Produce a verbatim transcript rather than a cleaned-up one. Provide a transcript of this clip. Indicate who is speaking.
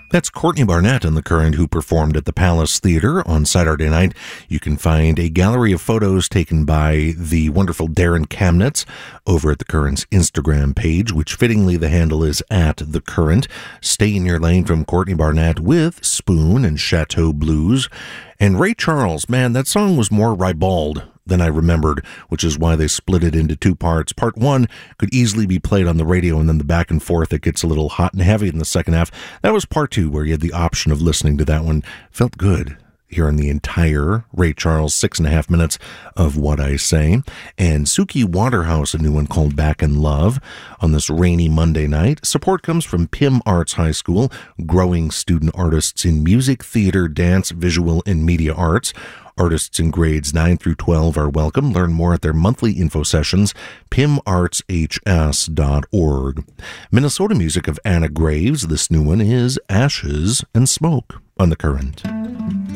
Speaker 1: That's Courtney Barnett on The Current, who performed at the Palace Theatre on Saturday night. You can find a gallery of photos taken by the wonderful Darren Kamnitz over at The Current's Instagram page, which fittingly the handle is at The Current. Stay in your lane from Courtney Barnett with Spoon and Chateau Blues. And Ray Charles, man, that song was more ribald than I remembered, which is why they split it into two parts. Part one could easily be played on the radio, and then the back and forth, it gets a little hot and heavy in the second half. That was part two, where you had the option of listening to that one. Felt good hearing the entire Ray Charles six and a half minutes of What I Say. And Suki Waterhouse, a new one called Back in Love, on this rainy Monday night. Support comes from P I M Arts High School, growing student artists in music, theater, dance, visual, and media arts. Artists in grades nine through twelve are welcome. Learn more at their monthly info sessions, P I M arts h s dot org. Minnesota music of Anna Graves. This new one is Ashes and Smoke on The Current.